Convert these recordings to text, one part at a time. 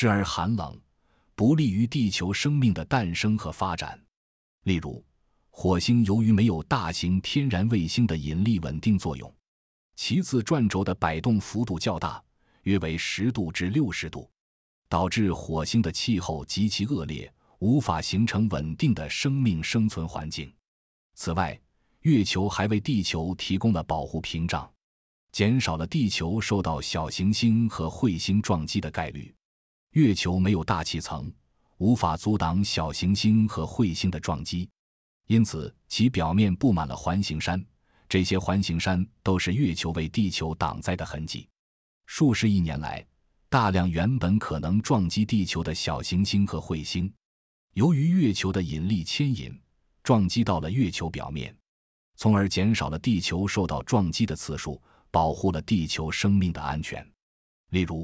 时而寒冷，不利于地球生命的诞生和发展。例如，火星由于没有大型天然卫星的引力稳定作用，其自转轴的摆动幅度较大，约为10度至60度，导致火星的气候极其恶劣，无法形成稳定的生命生存环境。此外，月球还为地球提供了保护屏障，减少了地球受到小行星和彗星撞击的概率。月球没有大气层，无法阻挡小行星和彗星的撞击，因此其表面布满了环形山，这些环形山都是月球为地球挡灾的痕迹。数十亿年来，大量原本可能撞击地球的小行星和彗星，由于月球的引力牵引，撞击到了月球表面，从而减少了地球受到撞击的次数，保护了地球生命的安全。例如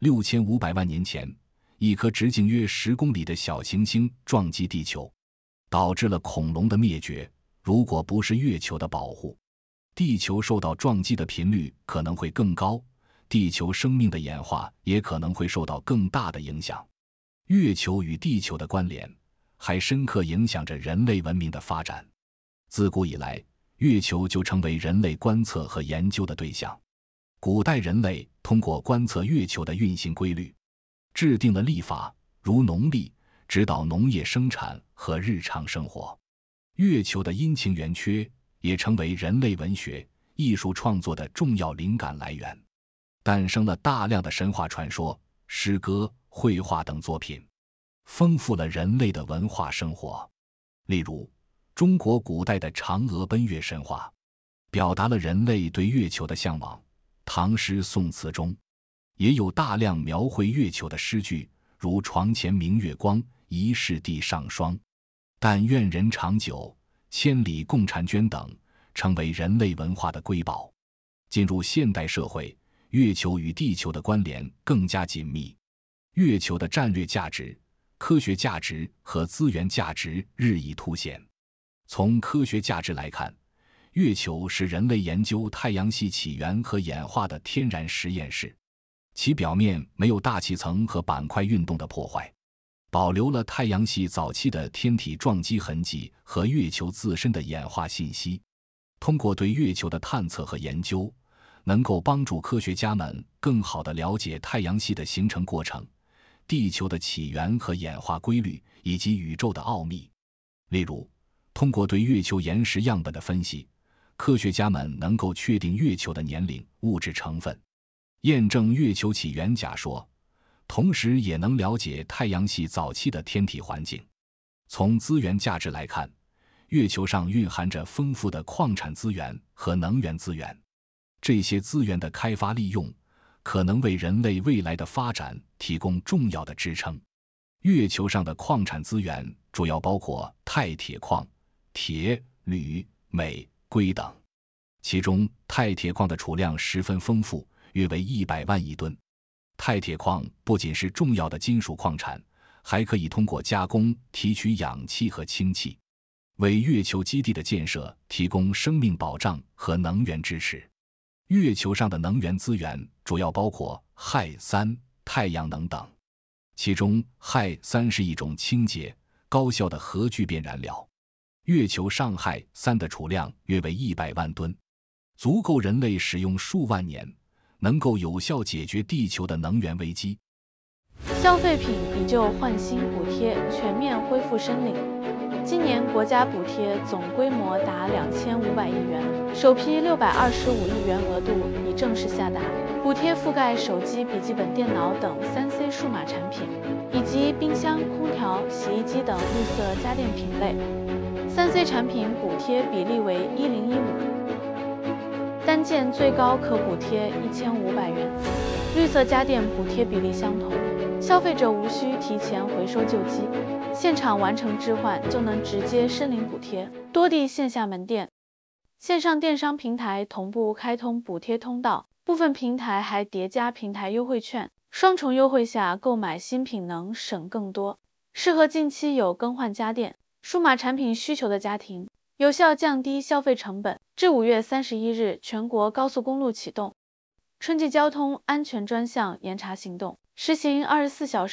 ，6500万年前，一颗直径约10公里的小行星撞击地球，导致了恐龙的灭绝。如果不是月球的保护，地球受到撞击的频率可能会更高，地球生命的演化也可能会受到更大的影响。月球与地球的关联还深刻影响着人类文明的发展。自古以来，月球就成为人类观测和研究的对象。古代人类通过观测月球的运行规律，制定了历法，如农历，指导农业生产和日常生活。月球的阴晴圆缺也成为人类文学、艺术创作的重要灵感来源，诞生了大量的神话传说、诗歌、绘画等作品，丰富了人类的文化生活。例如，中国古代的嫦娥奔月神话，表达了人类对月球的向往。唐诗宋词中也有大量描绘月球的诗句，如床前明月光，疑是地上霜，但愿人长久，千里共婵娟等，成为人类文化的瑰宝。进入现代社会，月球与地球的关联更加紧密，月球的战略价值、科学价值和资源价值日益凸显。从科学价值来看，月球是人类研究太阳系起源和演化的天然实验室，其表面没有大气层和板块运动的破坏，保留了太阳系早期的天体撞击痕迹和月球自身的演化信息。通过对月球的探测和研究，能够帮助科学家们更好地了解太阳系的形成过程、地球的起源和演化规律，以及宇宙的奥秘。例如，通过对月球岩石样本的分析，科学家们能够确定月球的年龄、物质成分，验证月球起源假说，同时也能了解太阳系早期的天体环境。从资源价值来看，月球上蕴含着丰富的矿产资源和能源资源，这些资源的开发利用可能为人类未来的发展提供重要的支撑。月球上的矿产资源主要包括钛铁矿、铁、铝、镁、硅等，其中钛铁矿的储量十分丰富，约为100万亿吨。钛铁矿不仅是重要的金属矿产，还可以通过加工提取氧气和氢气，为月球基地的建设提供生命保障和能源支持。月球上的能源资源主要包括氦三、太阳能等，其中氦三是一种清洁、高效的核聚变燃料。月球上氦三的储量约为100万吨，足够人类使用数万年，能够有效解决地球的能源危机。 消费品以旧换新补贴全面恢复申领。今年国家补贴总规模达2500亿元，首批625亿元额度已正式下达，补贴覆盖手机、笔记本电脑等3C 数码产品，以及冰箱、空调、洗衣机等绿色家电品类。3C 产品补贴比例为1015，单件最高可补贴1500元，绿色家电补贴比例相同。消费者无需提前回收旧机，现场完成置换就能直接申领补贴。多地线下门店、线上电商平台同步开通补贴通道，部分平台还叠加平台优惠券，双重优惠下购买新品能省更多，适合近期有更换家电、数码产品需求的家庭，有效降低消费成本。至5月31日，全国高速公路启动春季交通安全专项严查行动，实行24小时